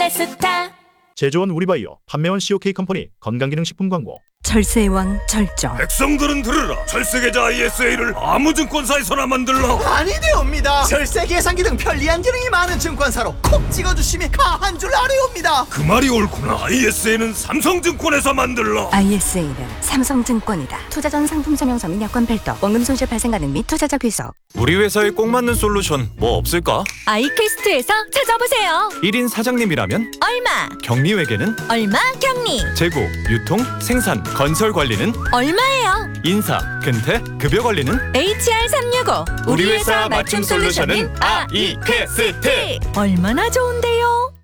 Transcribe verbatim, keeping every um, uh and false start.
페스타. 제조원 우리바이오, 판매원 씨오케이 컴퍼니, 건강기능식품 광고. 절세의 왕 절정. 백성들은 들으라. 절세계좌 아이에스에이를 아무 증권사에서나 만들라. 아니되옵니다. 절세 계산기 등 편리한 기능이 많은 증권사로 콕 찍어주시면 가한 줄 아뢰옵니다. 그 말이 옳구나. 아이에스에이는 삼성증권에서 만들라. 아이에스에이는 삼성증권이다. 투자 전 상품 설명서 및 여건 별도, 원금 손실 발생 가능 및 투자자 귀속. 우리 회사에 꼭 맞는 솔루션 뭐 없을까? 아이퀘스트에서 찾아보세요. 일 인 사장님이라면 얼마? 격리 외계는 얼마 격리? 재고, 유통, 생산, 건설 관리는 얼마예요? 인사, 근태, 급여 관리는 에이치알 삼육오. 우리 회사 맞춤 솔루션은 아이퀘스트. 얼마나 좋은데요?